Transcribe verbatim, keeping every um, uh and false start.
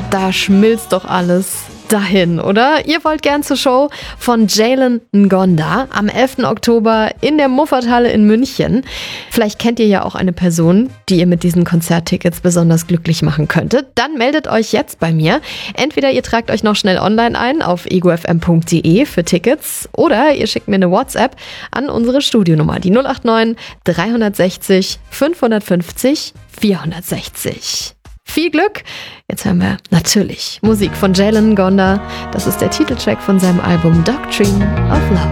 da schmilzt doch alles dahin, oder? Ihr wollt gern zur Show von Jalen Ngonda am elften Oktober in der Muffathalle in München. Vielleicht kennt ihr ja auch eine Person, die ihr mit diesen Konzerttickets besonders glücklich machen könntet. Dann meldet euch jetzt bei mir. Entweder ihr tragt euch noch schnell online ein auf ego f m punkt d e für Tickets oder ihr schickt mir eine WhatsApp an unsere Studionummer, die null acht neun drei sechs null fünf fünf null vier sechs null. Viel Glück! Jetzt hören wir natürlich Musik von Jalen Ngonda. Das ist der Titeltrack von seinem Album Doctrine of Love.